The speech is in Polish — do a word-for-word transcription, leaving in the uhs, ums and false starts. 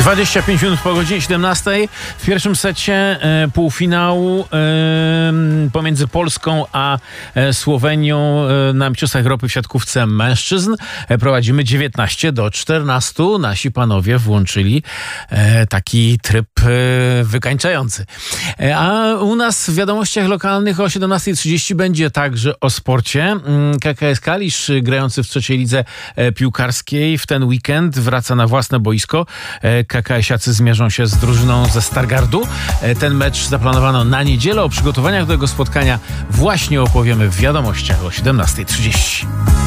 dwadzieścia pięć minut po godzinie siedemnastej. W pierwszym secie e, półfinału e, pomiędzy Polską a e, Słowenią e, na Mistrzostwach Europy w siatkówce mężczyzn. E, prowadzimy dziewiętnaście do czternastu. Nasi panowie włączyli e, taki tryb e, wykańczający. E, a u nas w wiadomościach lokalnych o siedemnasta trzydzieści będzie także o sporcie. K K S Kalisz, grający w trzeciej lidze e, piłkarskiej, w ten weekend wraca na własne boisko. K K S-iacy zmierzą się z drużyną ze Stargardu. Ten mecz zaplanowano na niedzielę. O przygotowaniach do tego spotkania właśnie opowiemy w wiadomościach o siedemnasta trzydzieści.